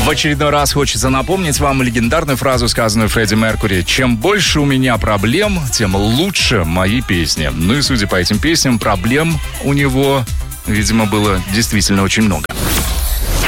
В очередной раз хочется напомнить вам легендарную фразу, сказанную Фредди Меркьюри: «Чем больше у меня проблем, тем лучше мои песни». Ну и судя по этим песням, проблем у него, видимо, было действительно очень много.